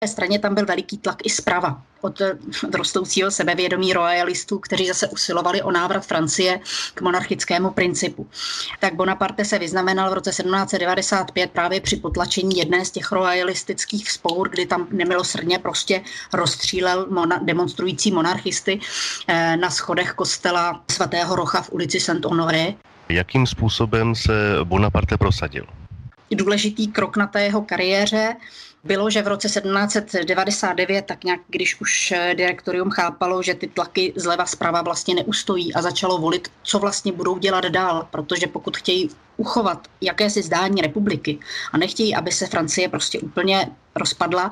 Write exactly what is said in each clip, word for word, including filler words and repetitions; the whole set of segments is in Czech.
straně tam byl veliký tlak i zprava od rostoucího sebevědomí royalistů, kteří zase usilovali o návrat Francie k monarchickému principu. Tak Bonaparte se vyznamenal v roce sedmnáct set devadesát pět právě při potlačení jedné z těch royalistických vzpour, kdy tam nemilosrdně prostě rozstřílel mona- demonstrující monarchisty na schodech kostela svatého Rocha v ulici Saint-Honoré. Jakým způsobem se Bonaparte prosadil? Důležitý krok na té jeho kariéře bylo, že v roce sedmnáct set devadesát devět, tak nějak, když už direktorium chápalo, že ty tlaky zleva zprava vlastně neustojí a začalo volit, co vlastně budou dělat dál, protože pokud chtějí uchovat jakési zdání republiky a nechtějí, aby se Francie prostě úplně rozpadla,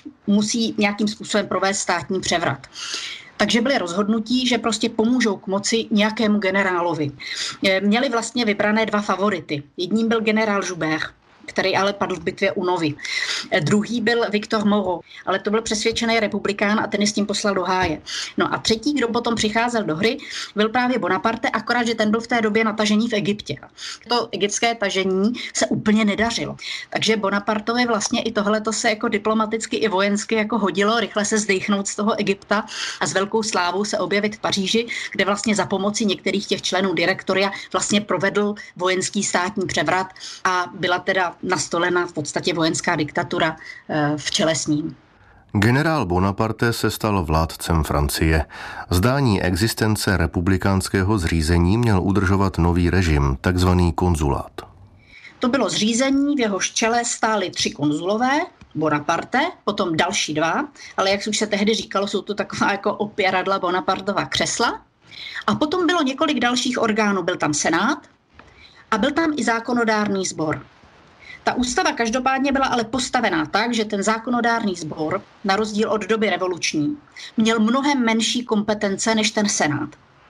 musí nějakým způsobem provést státní převrat. Takže byly rozhodnutí, že prostě pomůžou k moci nějakému generálovi. Měli vlastně vybrané dva favority. Jedním byl generál Joubert, který ale padl v bitvě u Novy. Druhý byl Victor Moreau, ale to byl přesvědčený republikán a ten je s tím poslal do háje. No a třetí, kdo potom přicházel do hry, byl právě Bonaparte, akorát, že ten byl v té době na tažení v Egyptě. To egyptské tažení se úplně nedařilo. Takže Bonapartovi vlastně i tohleto se jako diplomaticky i vojensky jako hodilo, rychle se zdejchnout z toho Egypta a s velkou slávou se objevit v Paříži, kde vlastně za pomoci některých těch členů direktoria vlastně provedl vojenský státní převrat a byla teda nastolena v podstatě vojenská diktatura v čele s ním. Generál Bonaparte se stal vládcem Francie. Zdání existence republikánského zřízení měl udržovat nový režim, takzvaný konzulát. To bylo zřízení, v jehož čele stáli tři konzulové, Bonaparte, potom další dva, ale jak už se tehdy říkalo, jsou to taková jako opěradla Bonapartova křesla. A potom bylo několik dalších orgánů, byl tam senát a byl tam i zákonodárný sbor. Ta ústava každopádně byla ale postavená tak, že ten zákonodárný sbor, na rozdíl od doby revoluční, měl mnohem menší kompetence než ten senát.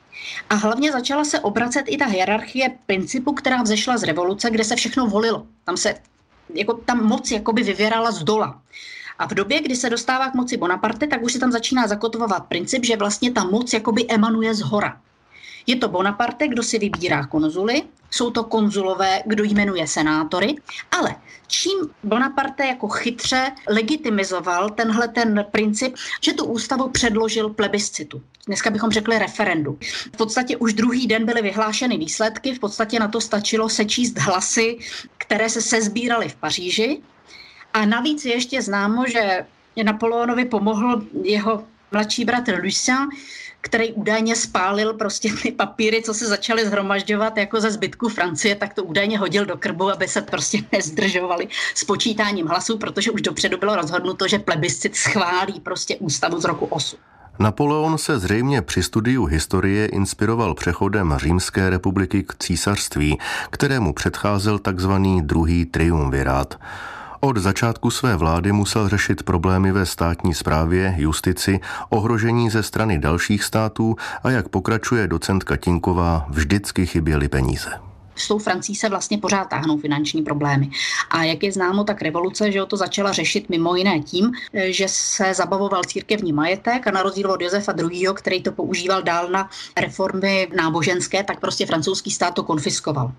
A hlavně začala se obracet i ta hierarchie principu, která vzešla z revoluce, kde se všechno volilo. Tam se jako, tam moc jakoby vyvěrala z dola. A v době, kdy se dostává k moci Bonaparte, tak už se tam začíná zakotvovat princip, že vlastně ta moc jakoby emanuje z hora. Je to Bonaparte, kdo si vybírá konzuly, jsou to konzulové, kdo jmenuje senátory, ale čím Bonaparte jako chytře legitimizoval tenhle ten princip, že tu ústavu předložil plebiscitu. Dneska bychom řekli referendu. V podstatě už druhý den byly vyhlášeny výsledky, v podstatě na to stačilo sečíst hlasy, které se sesbíraly v Paříži. A navíc je ještě známo, že Napoleonovi pomohl jeho mladší bratr Lucien, který údajně spálil prostě ty papíry, co se začaly zhromažďovat jako ze zbytku Francie, tak to údajně hodil do krbu, aby se prostě nezdržovali s počítáním hlasů, protože už dopředu bylo rozhodnuto, že plebiscit schválí prostě ústavu z roku osm. Napoleon se zřejmě při studiu historie inspiroval přechodem Římské republiky k císařství, kterému předcházel takzvaný druhý triumvirát. Od začátku své vlády musel řešit problémy ve státní správě, justici, ohrožení ze strany dalších států a jak pokračuje docentka Tinková, vždycky chyběly peníze. S tou Francií se vlastně pořád táhnou finanční problémy. A jak je známo, tak revoluce, že to začala řešit mimo jiné tím, že se zabavoval církevní majetek a na rozdíl od Josefa druhého., který to používal dál na reformy náboženské, tak prostě francouzský stát to konfiskoval.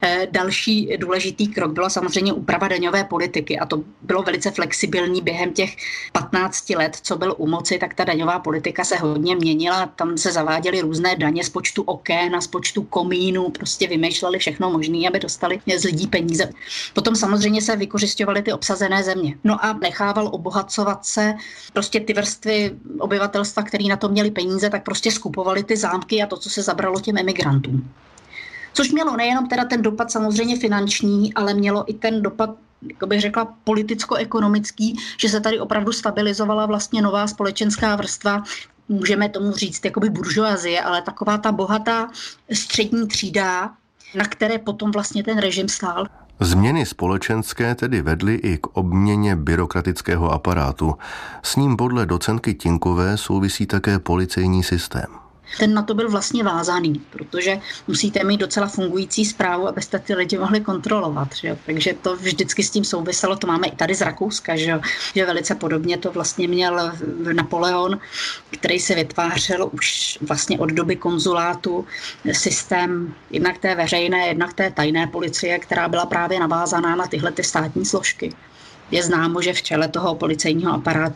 Další důležitý krok byla samozřejmě úprava daňové politiky a to bylo velice flexibilní během těch patnácti let, co byl u moci, tak ta daňová politika se hodně měnila, tam se zaváděly různé daně z počtu okén a z počtu komínů, prostě vymýšleli všechno možné, aby dostali z lidí peníze. Potom samozřejmě se vykořisťovaly ty obsazené země. No a nechával obohacovat se prostě ty vrstvy obyvatelstva, který na to měli peníze, tak prostě skupovali ty zámky a to, co se zabralo těm emigrantům. Což mělo nejenom teda ten dopad samozřejmě finanční, ale mělo i ten dopad, jak bych řekla, politicko-ekonomický, že se tady opravdu stabilizovala vlastně nová společenská vrstva, můžeme tomu říct jakoby buržoazie, ale taková ta bohatá střední třída, na které potom vlastně ten režim stál. Změny společenské tedy vedly i k obměně byrokratického aparátu. S ním podle docentky Tinkové souvisí také policejní systém. Ten na to byl vlastně vázaný, protože musíte mít docela fungující správu, abyste ty lidi mohli kontrolovat. Že? Takže to vždycky s tím souviselo, to máme i tady z Rakouska, že, že velice podobně to vlastně měl Napoleon, který se vytvářel už vlastně od doby konzulátu systém jednak té veřejné, jednak té tajné policie, která byla právě navázaná na tyhle ty státní složky. Je známo, že v čele toho policejního aparátu